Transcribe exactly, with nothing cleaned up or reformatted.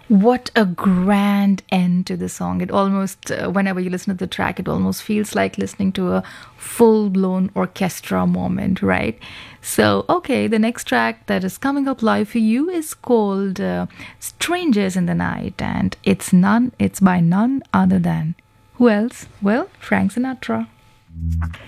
What a grand end to the song. It almost, uh, whenever you listen to the track, it almost feels like listening to a full blown orchestra moment, right? So, okay, the next track that is coming up live for you is called uh, Strangers in the Night, and it's none, it's by none other than who else? Well, Frank Sinatra.